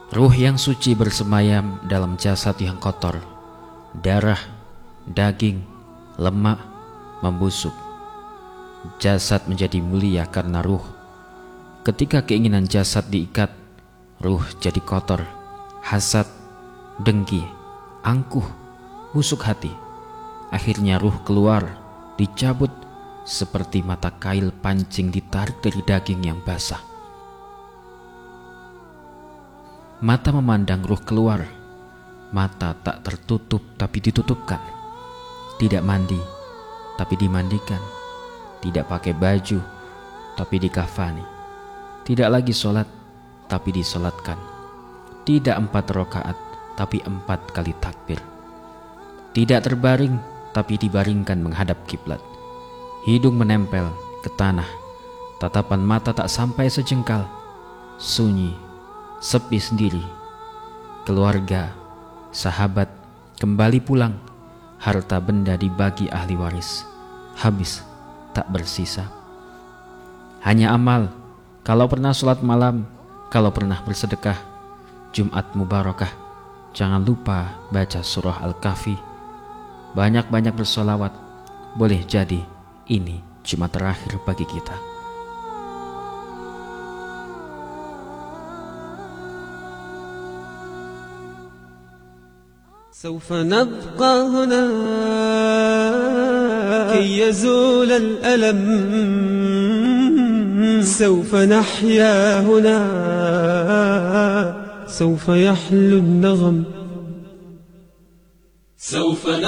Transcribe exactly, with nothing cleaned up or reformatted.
Ruh yang suci bersemayam dalam jasad yang kotor. Darah, daging, lemak membusuk. Jasad menjadi mulia karena ruh. Ketika keinginan jasad diikat, ruh jadi kotor. Hasad, dengki, angkuh, busuk hati. Akhirnya ruh keluar, dicabut seperti mata kail pancing ditarik dari daging yang basah. Mata memandang, ruh keluar. Mata tak tertutup tapi ditutupkan. Tidak mandi tapi dimandikan. Tidak pakai baju tapi dikafani. Tidak lagi sholat tapi disolatkan. Tidak empat rakaat tapi empat kali takbir. Tidak terbaring tapi dibaringkan menghadap kiblat. Hidung menempel ke tanah. Tatapan mata tak sampai sejengkal. Sunyi, sepi sendiri. Keluarga, sahabat kembali pulang. Harta benda dibagi ahli waris. Habis, tak bersisa. Hanya amal. Kalau pernah sholat malam, kalau pernah bersedekah, Jumat Mubarakah, jangan lupa baca surah Al-Kahfi. Banyak-banyak bersolawat. Boleh jadi ini Jumat terakhir bagi kita. سوف نبقى هنا كي يزول الألم. سوف نحيا هنا سوف يحلو النغم. سوف